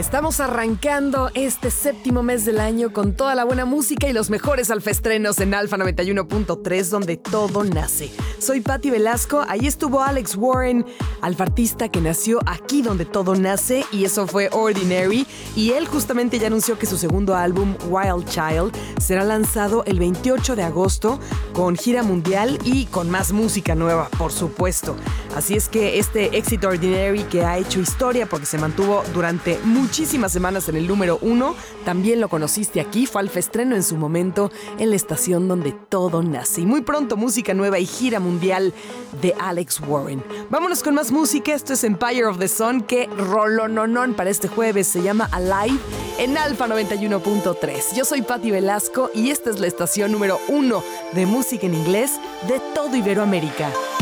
Estamos arrancando este séptimo mes del año con toda la buena música y los mejores alfaestrenos en Alfa 91.3, donde todo nace. Soy Patti Velasco, ahí estuvo Alex Warren, alfartista que nació aquí donde todo nace, y eso fue Ordinary, y él justamente ya anunció que su segundo álbum, Wild Child, será lanzado el 28 de agosto con gira mundial y con más música nueva, por supuesto. Así es que este éxito Ordinary, que ha hecho historia porque se mantuvo durante muchísimas semanas en el número 1, también lo conociste aquí, fue alfaestreno en su momento en la estación donde todo nace. Y muy pronto música nueva y gira mundial de Alex Warren. Vámonos con más música, esto es Empire of the Sun, que rolononón para este jueves, se llama Alive en Alfa 91.3. Yo soy Patti Velasco y esta es la estación número 1 de música en inglés de todo Iberoamérica.